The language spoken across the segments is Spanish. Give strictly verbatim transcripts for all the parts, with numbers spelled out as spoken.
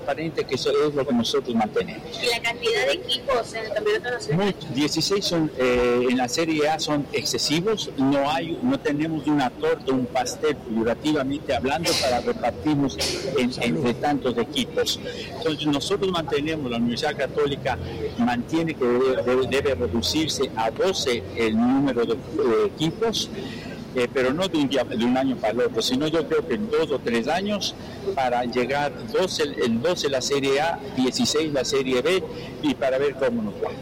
transparente, que eso es lo que nosotros mantenemos. ¿Y la cantidad de equipos en el campeonato nacional? dieciséis son, eh, en la Serie A son excesivos, no hay, no tenemos una torta, un pastel, figurativamente hablando, para repartirnos en, entre tantos equipos. Entonces nosotros mantenemos, la Universidad Católica mantiene que debe, debe, debe reducirse a doce el número de, de equipos, eh, pero no de un, día, de un año para el otro, sino yo creo que en dos o tres años para llegar doce, el doce la Serie A, dieciséis la Serie B, y para ver cómo nos va.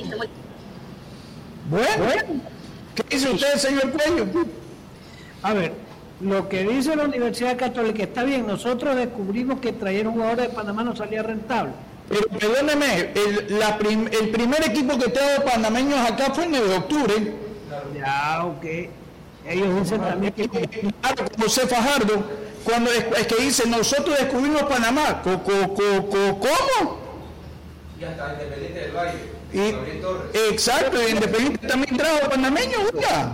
Bueno, ¿qué dice usted, señor Cuello? A ver, lo que dice la Universidad Católica está bien. Nosotros descubrimos que traer un jugador de Panamá no salía rentable. Pero perdóneme, el, la prim, el primer equipo que trajo panameños acá fue el nueve de octubre. Ya, ok. Ellos dicen también que... Claro, José Fajardo, cuando es, es que dice, nosotros descubrimos Panamá. Co, co, co, co, ¿Cómo? Y hasta Independiente del Valle. Y, exacto, y Independiente también trajo panameños, oiga.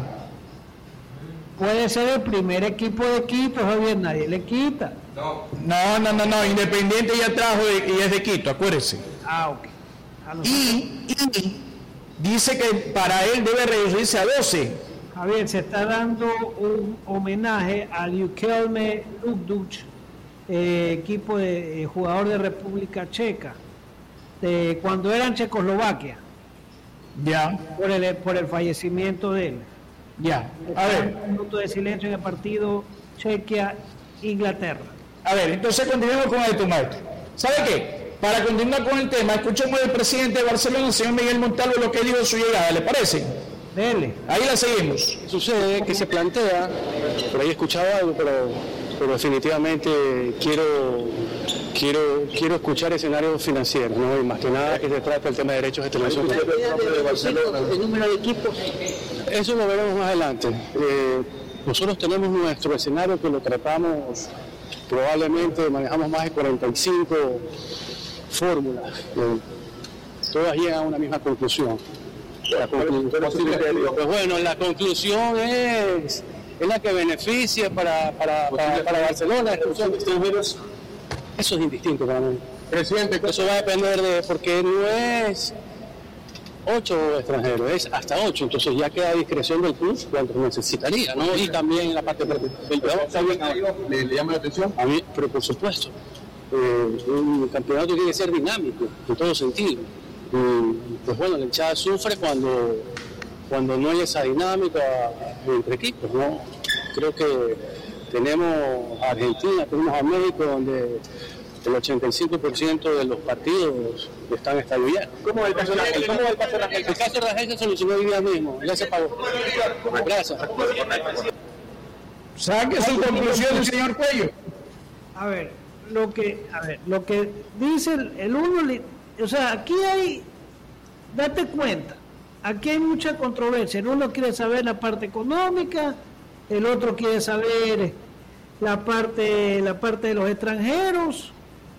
Puede ser el primer equipo de Quito, Javier, nadie le quita. No. No, no, no, no, Independiente ya trajo de, y es de Quito, acuérdese. Ah, ok. Y, y dice que para él debe reducirse a doce. Javier, se está dando un homenaje a Ljukelme Lukduch, eh, equipo de eh, jugador de República Checa, de cuando era en Checoslovaquia. Ya. Por el, por el fallecimiento de él. Ya. A ver. Un minuto de silencio en el partido Chequia-Inglaterra. A ver, entonces continuemos con esto, maestro. ¿Sabe qué? Para continuar con el tema, escuchemos al presidente de Barcelona, el señor Miguel Montalvo, lo que dijo en su llegada, ¿le parece? Dele. Ahí la seguimos. Sucede que se plantea, por ahí he escuchado algo, pero, pero definitivamente quiero, quiero, quiero escuchar escenarios financieros, ¿no? Y más que nada que se trata del tema de derechos internacionales. ¿El número de equipos? Eso lo veremos más adelante. Eh, nosotros tenemos nuestro escenario que lo tratamos, probablemente manejamos más de cuarenta y cinco fórmulas. Eh, todas llegan a una misma conclusión. La conclu- pues bueno, la conclusión es, es la que beneficia para, para, para, para Barcelona. Extranjeros. Eso es indistinto para mí. Presidente, eso va a depender de, porque no es ocho extranjeros, es hasta ocho, entonces ya queda a discreción del club cuánto necesitaría, ¿no? Y también la parte del ¿Le, ¿Le llama la atención? A mí, pero por supuesto. Eh, un campeonato tiene que ser dinámico, en todo sentido. Y, pues bueno, la hinchada sufre cuando, cuando no hay esa dinámica entre equipos, ¿no? Creo que tenemos a Argentina, tenemos a México, donde el ochenta y cinco por ciento de los partidos están estallados. ¿Cómo es el caso de Rangel? ¿Cómo es el caso de Rangel? El caso de Rangel se solucionó hoy día mismo, ya se pagó. Gracias. Saque su conclusión, señor Cuello. A ver, lo que, a ver, lo que dice el, el uno, o sea, aquí hay, date cuenta, aquí hay mucha controversia. El uno quiere saber la parte económica, el otro quiere saber la parte, la parte de los extranjeros.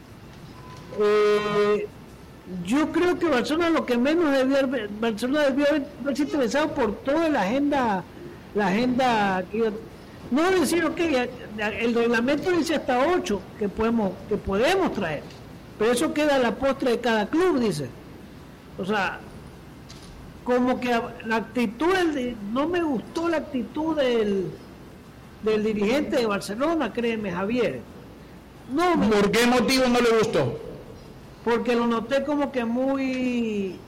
Eh, yo creo que Barcelona lo que menos debió haber, Barcelona debió haberse interesado por toda la agenda, la agenda que, no decir, ok, el reglamento dice hasta ocho que podemos, que podemos traer, pero eso queda a la postre de cada club, dice. O sea, como que la actitud, del, no me gustó la actitud del, del dirigente de Barcelona, créeme, Javier. No, me, ¿por qué motivo no le gustó? Porque lo noté como que muy,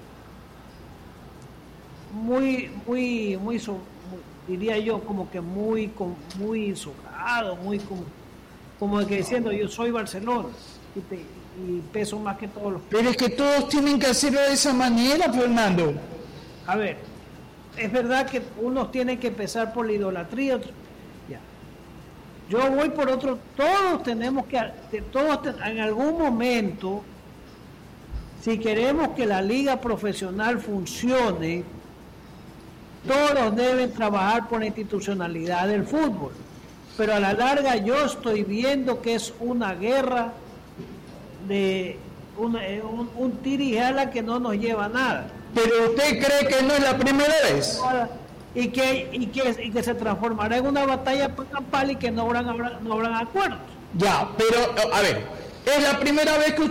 muy, muy, muy, so, muy diría yo, como que muy, muy sobrado, muy como, como que diciendo yo soy Barcelona y, te, y peso más que todos los. Pero es que todos tienen que hacerlo de esa manera, Fernando. A ver, es verdad que unos tienen que empezar por la idolatría, otros, ya. Yo voy por otro, todos tenemos que, todos en algún momento, si queremos que la liga profesional funcione, todos deben trabajar por la institucionalidad del fútbol. Pero a la larga yo estoy viendo que es una guerra de una, un, un tira y jala que no nos lleva a nada. ¿Pero usted cree que no es la primera vez? Y que, y que, y que se transformará en una batalla campal y que no habrán, no habrán acuerdos. Ya, pero a ver, es la primera vez que